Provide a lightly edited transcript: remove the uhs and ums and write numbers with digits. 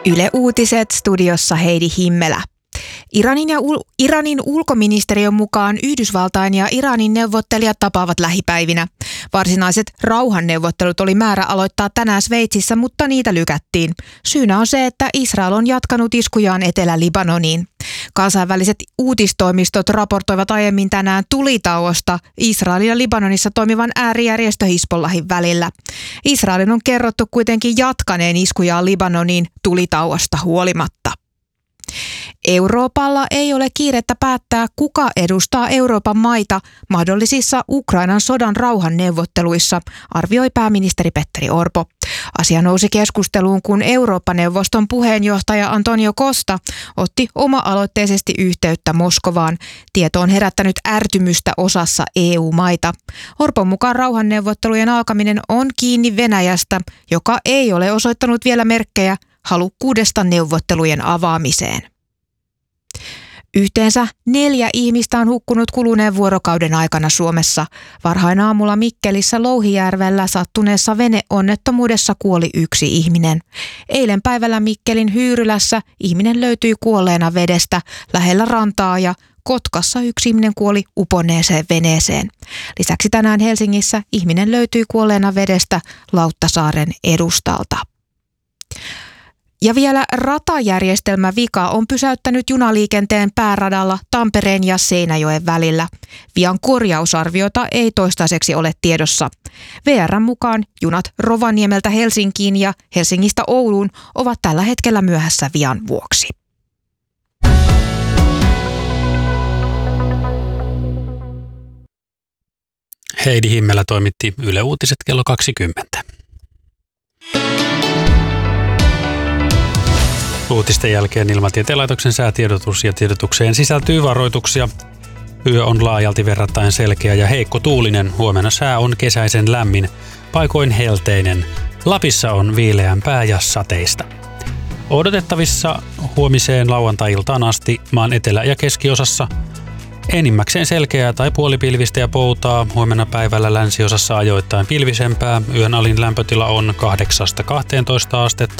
Yle Uutiset, studiossa Heidi Himmelä. Iranin ulkoministeriön mukaan Yhdysvaltain ja Iranin neuvottelijat tapaavat lähipäivinä. Varsinaiset rauhanneuvottelut oli määrä aloittaa tänään Sveitsissä, mutta niitä lykättiin. Syynä on se, että Israel on jatkanut iskujaan Etelä-Libanoniin. Kansainväliset uutistoimistot raportoivat aiemmin tänään tulitauosta Israelin ja Libanonissa toimivan äärijärjestö Hizbollahin välillä. Israelin on kerrottu kuitenkin jatkaneen iskujaan Libanoniin tulitauosta huolimatta. Euroopalla ei ole kiirettä päättää, kuka edustaa Euroopan maita mahdollisissa Ukrainan sodan rauhanneuvotteluissa, arvioi pääministeri Petteri Orpo. Asia nousi keskusteluun, kun Eurooppa-neuvoston puheenjohtaja Antonio Costa otti oma-aloitteisesti yhteyttä Moskovaan. Tieto on herättänyt ärtymystä osassa EU-maita. Orpon mukaan rauhanneuvottelujen alkaminen on kiinni Venäjästä, joka ei ole osoittanut vielä merkkejä halukkuudesta neuvottelujen avaamiseen. Yhteensä 4 ihmistä on hukkunut kuluneen vuorokauden aikana Suomessa. Varhain aamulla Mikkelissä Louhijärvellä sattuneessa veneonnettomuudessa kuoli 1 ihminen. Eilen päivällä Mikkelin Hyyrylässä ihminen löytyi kuolleena vedestä lähellä rantaa ja Kotkassa 1 ihminen kuoli uponneeseen veneeseen. Lisäksi tänään Helsingissä ihminen löytyi kuolleena vedestä Lauttasaaren edustalta. Ja vielä ratajärjestelmävika on pysäyttänyt junaliikenteen pääradalla Tampereen ja Seinäjoen välillä. Vian korjausarviota ei toistaiseksi ole tiedossa. VR:n mukaan junat Rovaniemeltä Helsinkiin ja Helsingistä Ouluun ovat tällä hetkellä myöhässä vian vuoksi. Heidi Himmelä toimitti Yle Uutiset kello 20. Uutisten jälkeen Ilmatieteen laitoksen säätiedotus ja tiedotukseen sisältyy varoituksia. Yö on laajalti verrattain selkeä ja heikko tuulinen. Huomenna sää on kesäisen lämmin, paikoin helteinen. Lapissa on viileämpää ja sateista. Odotettavissa huomiseen lauantai-iltaan asti maan etelä- ja keskiosassa enimmäkseen selkeää tai puolipilvistä ja poutaa. Huomenna päivällä länsiosassa ajoittain pilvisempää. Yön alin lämpötila on 8-12 astetta.